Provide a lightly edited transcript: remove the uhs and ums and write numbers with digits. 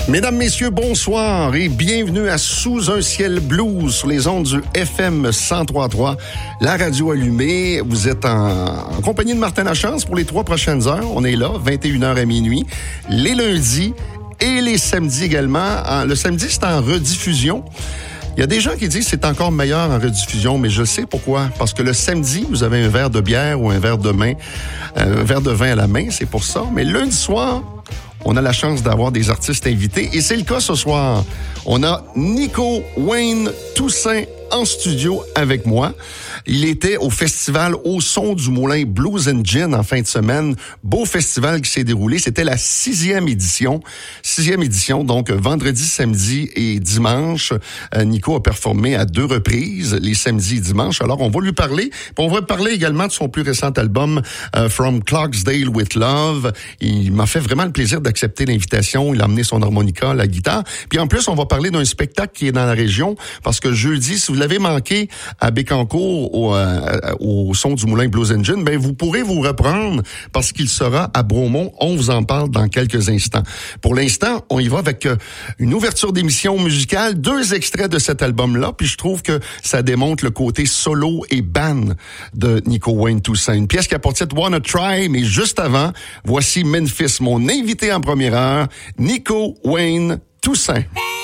Mesdames, messieurs, bonsoir et bienvenue à Sous un ciel blues sur les ondes du FM 103.3, la radio allumée. Vous êtes en compagnie de Martin Lachance pour les 3 prochaines heures. On est là, 21h à minuit, les lundis et les samedis également. Le samedi, c'est en rediffusion. Il y a des gens qui disent que c'est encore meilleur en rediffusion, mais je sais pourquoi. Parce que le samedi, vous avez un verre de bière ou un verre de vin à la main, c'est pour ça. Mais lundi soir, on a la chance d'avoir des artistes invités. Et c'est le cas ce soir. On a Nico Wayne Toussaint en studio avec moi. Il était au festival Au son du Moulin Blues and Gin en fin de semaine. Beau festival qui s'est déroulé. C'était la 6e édition. 6e édition, donc vendredi, samedi et dimanche. Nico a performé à 2 reprises, les samedis et dimanches. Alors, on va lui parler. Puis on va parler également de son plus récent album, From Clarksdale with Love. Il m'a fait vraiment le plaisir d'accepter l'invitation. Il a amené son harmonica, la guitare. Puis en plus, on va parler d'un spectacle qui est dans la région. Parce que jeudi, si vous l'avez manqué à Bécancour, au son du Moulin Blues and Gin, ben vous pourrez vous reprendre parce qu'il sera à Bromont. On vous en parle dans quelques instants. Pour l'instant, on y va avec une ouverture d'émission musicale, 2 extraits de cet album-là, puis je trouve que ça démontre le côté solo et band de Nico Wayne Toussaint. Une pièce qui a pour titre Wanna Try, mais juste avant, voici Memphis, mon invité en première heure, Nico Wayne Toussaint.